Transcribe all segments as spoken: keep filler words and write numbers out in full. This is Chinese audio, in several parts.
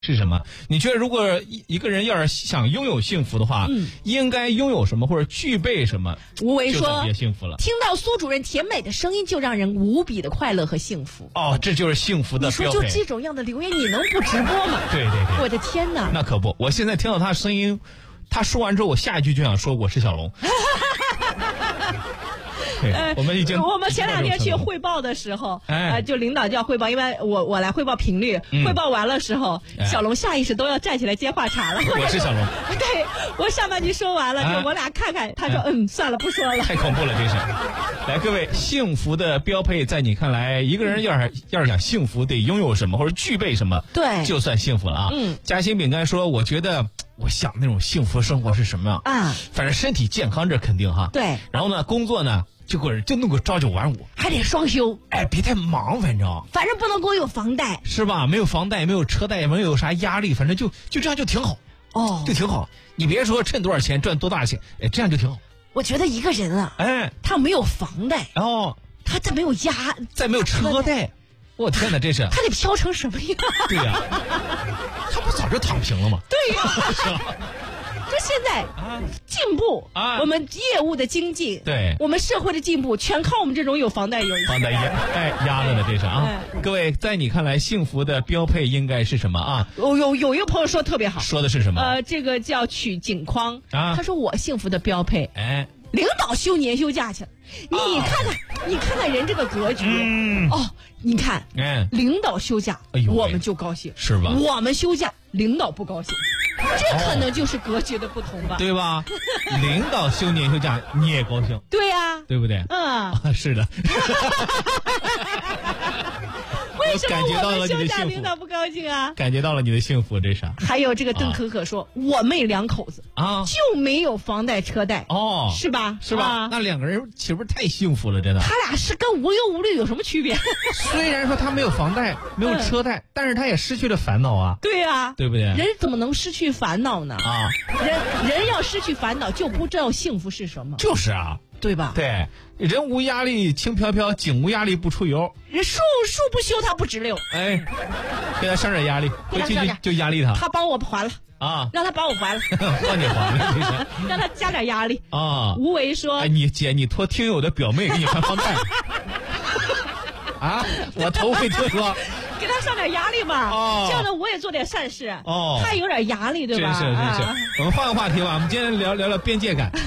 是什么？你觉得如果一一个人要是想拥有幸福的话，嗯，应该拥有什么或者具备什么？ 吴为说， 别幸福了。 听到苏主任甜美的声音，就让人无比的快乐和幸福。 哦，这就是幸福的标配。 你说就这种样的留言，你能不直播吗？ 对对对， 我的天哪！ 那可不，我现在听到他声音，他说完之后，我下一句就想说我是小龙。 呃， 我们已经我们前两天去汇报的时候， 哎， 呃，就领导就要汇报，因为我我来汇报频率，嗯、汇报完了时候，哎、小龙下意识都要站起来接话茬了。 我是小龙， 对我上半句说完了，哎、就我俩看看，他说、哎、嗯，算了，不说了。 太恐怖了，这是。来，各位，幸福的标配，在你看来，一个人要是要是想幸福，得拥有什么或者具备什么， 对， 就算幸福了啊。嗯，嘉兴饼干说，我觉得。我想那种幸福生活是什么样啊？反正身体健康这肯定哈。 对。 然后呢，工作呢就给就弄个朝九晚五， 还得双休。 哎，别太忙，反正。 反正不能给我有房贷。 是吧？没有房贷，没有车贷，也没有啥压力，反正就就这样就挺好。 哦。 就挺好。你别说趁多少钱赚多大钱，哎，这样就挺好。 我觉得一个人啊，哎，他没有房贷， 哦， 他再没有压， 再没有车贷。我天哪，这是他得飘成什么样？ 对呀、啊，他不早就躺平了吗？ 对呀、啊，就现在进步啊，我们业务的精进， 对， 我们社会的进步，全靠我们这种有房贷有房贷压哎压着呢，这是啊。哎、各位，在你看来，幸福的标配应该是什么啊？ 有有有一个朋友说特别好， 说的是什么？ 呃，这个叫取景框啊， 他说我幸福的标配， 哎。 领导休年休假去了，你看看，啊、你看看人这个格局， 嗯、 哦，你看， 嗯， 领导休假， 哎呦， 我们就高兴， 是吧？ 我们休假，领导不高兴，这可能就是格局的不同吧， 哦、对吧？领导休年休假，你也高兴， 对呀、啊， 对不对？ 嗯， 啊、是的。 为什么我们休假领导不高兴啊？ 感觉到了你的幸福，这啥？ 还有这个邓可可说，啊、我妹两口子啊就没有房贷车贷哦， 是吧？ 是吧？啊、那两个人岂不是太幸福了？真的， 他俩是跟无忧无虑有什么区别？ 虽然说他没有房贷，没有车贷，嗯、但是他也失去了烦恼啊。 对呀、啊， 对不对？ 人怎么能失去烦恼呢？ 啊， 人人要失去烦恼，就不知道幸福是什么。 就是啊。 对吧？ 对，人无压力轻飘飘，景无压力不出油。 人树树不修，它不直溜。 哎，给他上点压力，回去就就压力他。 他帮我还了啊， 让他帮我还了， 帮你还了， 让他加点压力啊。 吴为说：“ 哎，你姐，你托听友的表妹给你还房贷啊？我头回听说。” 给他上点压力吧，哦、这样的我也做点善事。哦，他有点压力，对吧？ 真是真是。啊、我们换个话题吧，我们今天聊聊聊边界感。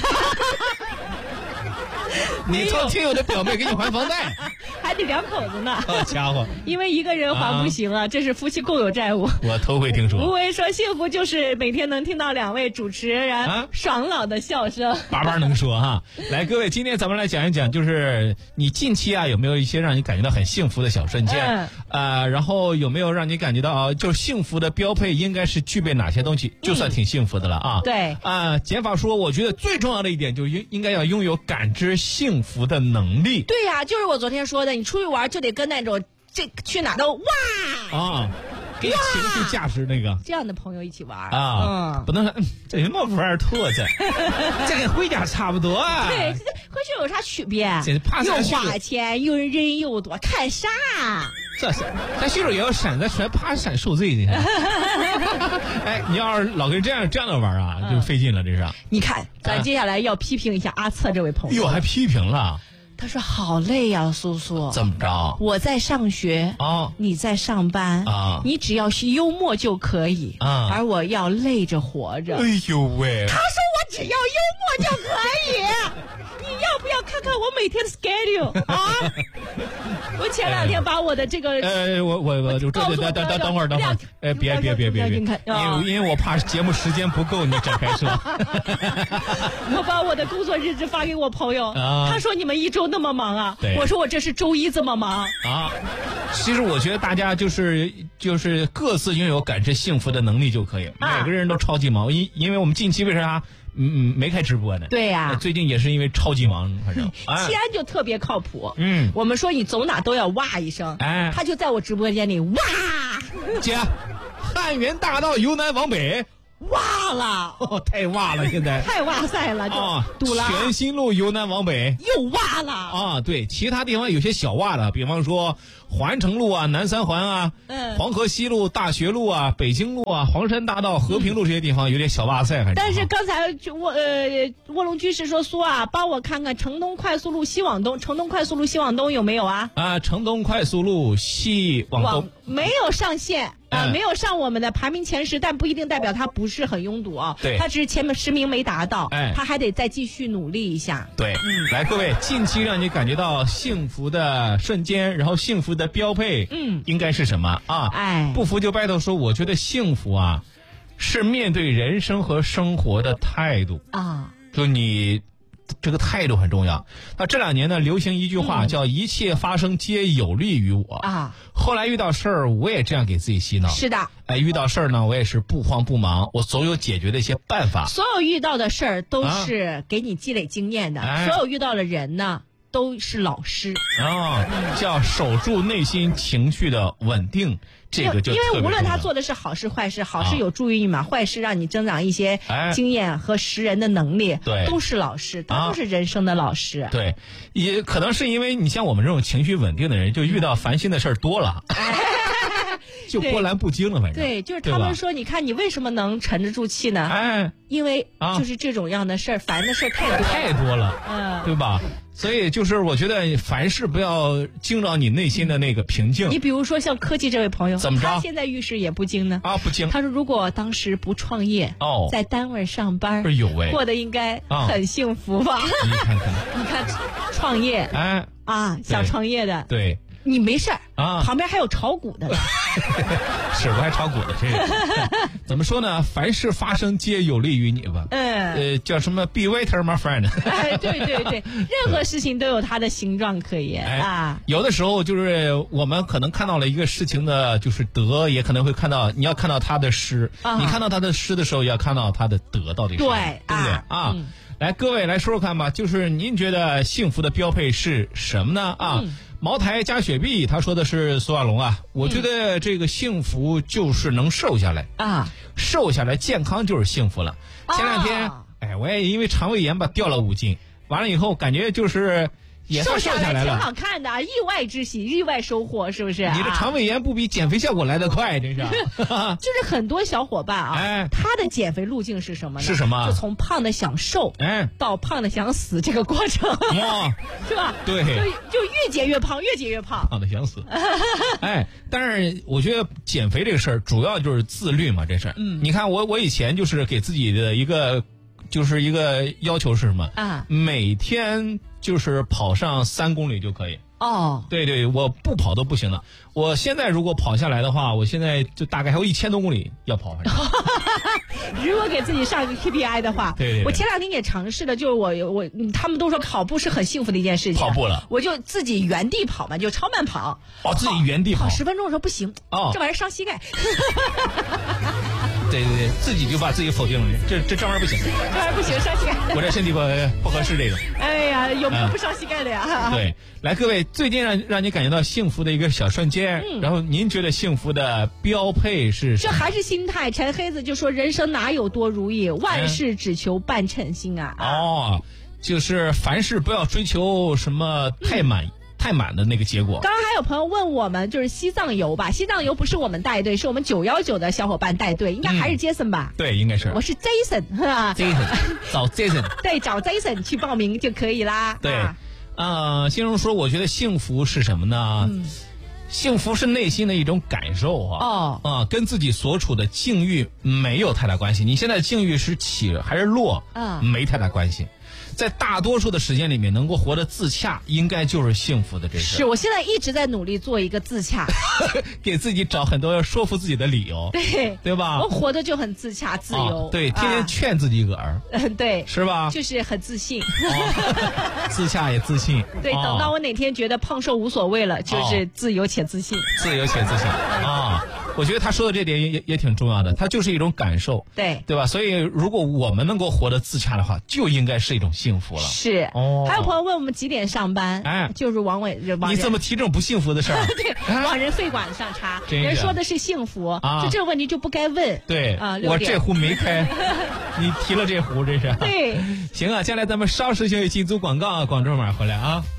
你托听友的表妹给你还房贷， 还得两口子呢。 好家伙， 因为一个人还不行啊，啊这是夫妻共有债务。 我头回听说。 吴为说，幸福就是每天能听到两位主持人、啊、爽朗的笑声， 叭叭能说哈。来，各位，今天咱们来讲一讲，就是你近期啊有没有一些让你感觉到很幸福的小瞬间？嗯、呃，然后有没有让你感觉到啊，就是幸福的标配应该是具备哪些东西，就算挺幸福的了啊？ 嗯、对啊、呃，减法说，我觉得最重要的一点就是应应该要拥有感知幸福的能力。 对呀、啊，就是我昨天说的，你出去玩就得跟那种这去哪都哇啊，给情绪价值那个这样的朋友一起玩啊，嗯、不能说、嗯、这什么玩兔子，这跟回家差不多、啊。 对，回去有啥区别？ 怕又花钱，又人又多，看啥？ 这是咱洗手也要闪，咱还怕闪受罪的。哎，你要是老跟这样这样的玩啊，嗯、就费劲了，这是。 你看，咱接下来要批评一下阿策这位朋友。 哟，还批评了。 他说好累呀、啊，苏苏。 怎么着？ 我在上学啊，哦、你在上班啊，你只要是幽默就可以啊，而我要累着活着。 哎呦喂！ 他说我只要幽默就可以，你要不要看看我每天的 schedule 啊？我前两天把我的这个呃，我我我就等等等等会儿等会儿，哎，别别别别别，因为因为我怕节目时间不够，你展开说。 我把我的工作日志发给我朋友，啊、他说你们一周那么忙啊，我说我这是周一这么忙啊。其实我觉得大家就是就是各自拥有感知幸福的能力就可以，啊、每个人都超级忙，因因为我们近期为啥？嗯嗯，没开直播呢。 对呀、 啊，最近也是因为超级忙，反正。 哎、西安就特别靠谱。 嗯， 我们说你走哪都要哇一声，哎，他就在我直播间里哇。 姐，汉源大道由南往北， 哇了， 哦，太哇了，现在太哇塞了，就啊， 堵了。 全新路由南往北又哇了啊，对，其他地方有些小哇的，比方说环城路啊、南三环啊、嗯、黄河西路、大学路啊、北京路啊、黄山大道、和平路这些地方有点小哇塞，反正。 但是刚才就卧呃卧龙居士说苏啊，帮我看看城东快速路西往东，城东快速路西往东有没有啊？ 啊，城东快速路西往东没有上线。啊，没有上我们的排名前十，但不一定代表它不是很拥堵啊。 对， 它只是前面十名没达到， 哎， 它还得再继续努力一下。 对，嗯，来各位，近期让你感觉到幸福的瞬间，然后幸福的标配，嗯，应该是什么啊？ 哎， 不服就拜托说，我觉得幸福啊，是面对人生和生活的态度啊， 就你。这个态度很重要。那这两年呢，流行一句话叫“一切发生皆有利于我” 啊。 后来遇到事儿，我也这样给自己洗脑。 是的， 哎，遇到事儿呢，我也是不慌不忙，我总有解决的一些办法。 所有遇到的事儿都是给你积累经验的，啊、所有遇到的人呢，都是老师啊，叫守住内心情绪的稳定。这个就因为无论他做的是好事坏事，好事有助于你嘛，啊、坏事让你增长一些经验和识人的能力， 对， 都是老师，都是人生的老师。 啊、对，也可能是因为你像我们这种情绪稳定的人，就遇到烦心的事儿多了。就波澜不惊了，反正对，就是他们说，你看你为什么能沉得住气呢？ 哎， 因为就是这种样的事儿，烦的事儿太多太多了， 嗯， 对吧？所以就是我觉得凡事不要惊扰你内心的那个平静。 你比如说像科技这位朋友， 怎么着？ 他现在遇事也不惊呢？ 啊，不惊。 他说如果当时不创业， 哦， 在单位上班， 不是有喂， 过得应该很幸福吧？ 你看看， 你看创业， 哎啊，想创业的， 对。 你没事儿啊， 旁边还有炒股的， 是我还炒股的，这个怎么说呢？凡事发生皆有利于你吧。 嗯， 呃，叫什么 ？Be waiter, my friend。 哎，对对对，任何事情都有它的形状可言、 哎、 啊。 有的时候就是我们可能看到了一个事情的，就是得，也可能会看到你要看到它的失。啊、你看到它的失的时候，也要看到它的得到底是什么， 对， 对不对啊？啊嗯、来，各位来说说看吧，就是您觉得幸福的标配是什么呢？啊？嗯茅台加雪碧，他说的是苏亚龙啊。我觉得这个幸福就是能瘦下来啊， 瘦下来健康就是幸福了。前两天，啊、哎，我也因为肠胃炎吧掉了五斤，完了以后感觉就是也算瘦下来了， 挺好看的，意外之喜，意外收获，是不是？ 你这肠胃炎不比减肥效果来得快，真是。 就是很多小伙伴啊，哎、他的减肥路径是什么呢？ 是什么？ 就从胖的想瘦，哎，到胖的想死这个过程， 哇， 是吧？ 对， 就就越减越胖，越减越胖， 胖的想死。哎，但是我觉得减肥这个事儿主要就是自律嘛，这事儿。嗯，你看我我以前就是给自己的一个就是一个要求是什么啊？每天就是跑上三公里就可以。 哦， 对对，我不跑都不行了。我现在如果跑下来的话，我现在就大概还有一千多公里要跑。 如果给自己上一个 K P I 的话， 对, 对, 对， 我前两天也尝试了，就是我我他们都说跑步是很幸福的一件事情， 跑步了， 我就自己原地跑嘛，就超慢跑。 哦，自己原地跑， 跑十分钟的时候不行，哦，这玩意儿伤膝盖。 对对对，自己就把自己否定了，这这这玩意儿不行， 这玩意儿不行，伤膝盖。 我这身体不不合适这个。 哎呀，有没有不伤膝盖的呀？ 嗯、对，来各位，最近让让你感觉到幸福的一个小瞬间，嗯、然后您觉得幸福的标配是什么？ 这还是心态。陈黑子就说：“人生哪有多如意，万事只求半称心啊！” 嗯、哦，就是凡事不要追求什么太满。嗯太满的那个结果。 刚刚还有朋友问我们，就是西藏游吧？西藏游不是我们带队，是我们九一九的小伙伴带队，应该还是 Jason 吧？ 嗯、对，应该是。 我是 Jason，Jason 找 Jason， 对，找 Jason 去报名就可以啦。 对，啊、呃，新荣说，我觉得幸福是什么呢？嗯、幸福是内心的一种感受啊。 哦， 啊、呃，跟自己所处的境遇没有太大关系。你现在境遇是起还是落？啊、嗯，没太大关系。在大多数的时间里面，能够活得自洽，应该就是幸福的这事。 是我现在一直在努力做一个自洽， 给自己找很多说服自己的理由， 对对吧？ 我活得就很自洽、自由， 啊、对，天天劝自己一个儿， 嗯、啊，对， 是吧？ 就是很自信， 哦、自洽也自信。 对，哦、等到我哪天觉得胖瘦无所谓了，就是自由且自信， 自由且自信啊。 我觉得他说的这点也也也挺重要的，它就是一种感受， 对对吧？所以如果我们能够活得自洽的话，就应该是一种幸福了。 是哦， 还有朋友问我们几点上班， 哎， 就是往伟，往你怎么提这种不幸福的事儿？ 对，往人肺管子上插， 真是人说的是幸福， 啊就这个问题就不该问。 对啊， 我这壶没开，你提了这壶，这是。 对， 行啊，接下来咱们稍事休息，进组广告，广州马上回来啊。